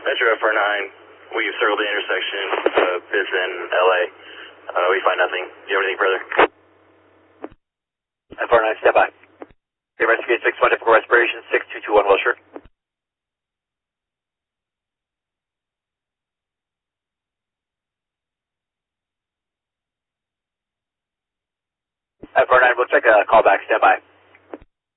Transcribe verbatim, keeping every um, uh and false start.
Metro F R nine, we've circled the intersection, uh, is in L A. Uh, we find nothing. Do you have anything further? F R nine, stand by. Investigate six one, difficult respiration, six two two one Wilshire. F R nine, we'll check a callback, stand by.